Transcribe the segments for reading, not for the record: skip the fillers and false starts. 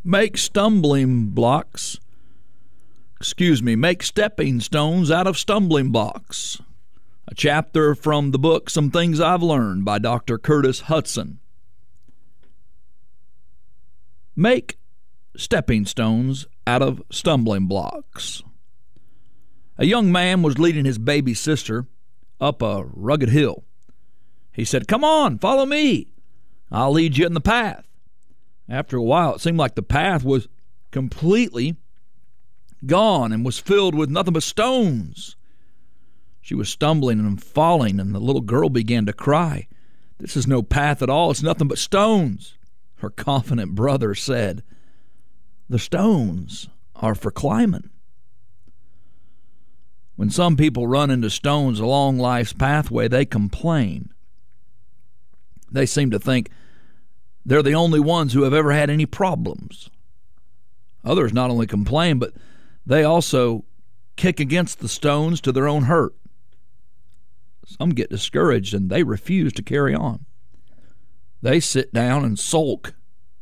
Make stepping stones out of stumbling blocks. A chapter from the book Some Things I've Learned by Dr. Curtis Hutson. Make stepping stones out of stumbling blocks. A young man was leading his baby sister up a rugged hill. He said, "Come on, follow me. I'll lead you in the path." After a while, it seemed like the path was completely gone and was filled with nothing but stones. She was stumbling and falling, and the little girl began to cry. "This is no path at all. It's nothing but stones." Her confident brother said, "The stones are for climbing." When some people run into stones along life's pathway, they complain. They seem to think they're the only ones who have ever had any problems. Others not only complain, but they also kick against the stones to their own hurt. Some get discouraged and they refuse to carry on. They sit down and sulk.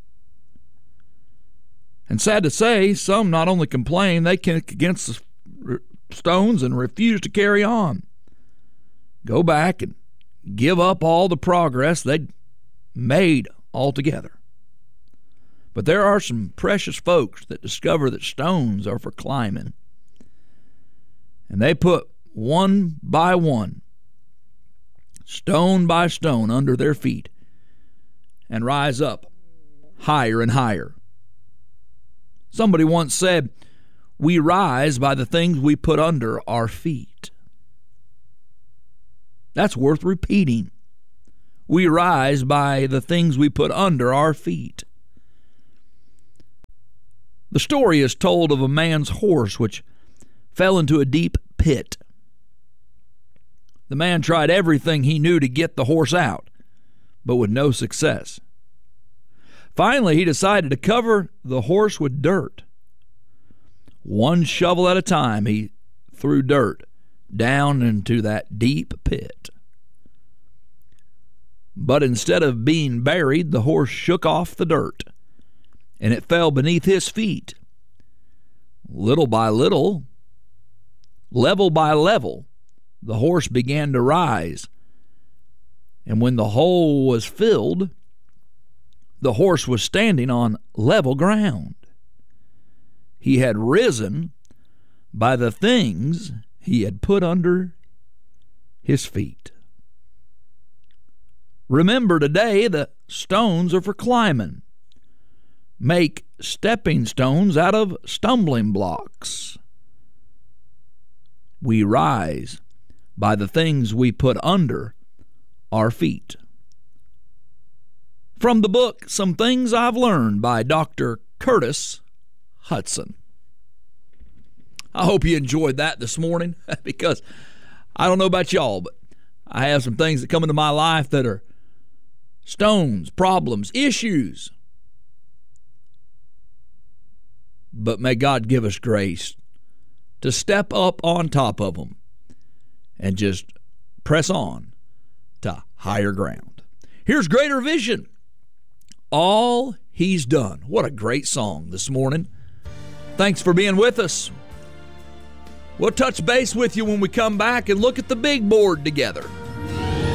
And sad to say, some not only complain, they kick against the stones and refuse to carry on. Go back and give up all the progress they'd made altogether. But there are some precious folks that discover that stones are for climbing. And they put one by one, stone by stone under their feet and rise up higher and higher. Somebody once said, "We rise by the things we put under our feet." That's worth repeating. We rise by the things we put under our feet. The story is told of a man's horse which fell into a deep pit. The man tried everything he knew to get the horse out, but with no success. Finally, he decided to cover the horse with dirt. One shovel at a time, he threw dirt down into that deep pit. But instead of being buried, the horse shook off the dirt, and it fell beneath his feet. Little by little, level by level, the horse began to rise. And when the hole was filled, the horse was standing on level ground. He had risen by the things he had put under his feet. Remember today, the stones are for climbing. Make stepping stones out of stumbling blocks. We rise by the things we put under our feet. From the book Some Things I've Learned by Dr. Curtis Hutson. I hope you enjoyed that this morning, because I don't know about y'all, but I have some things that come into my life that are stones, problems, issues. But may God give us grace to step up on top of them and just press on to higher ground. Here's Greater Vision. All He's Done. What a great song this morning. Thanks for being with us. We'll touch base with you when we come back and look at the big board together.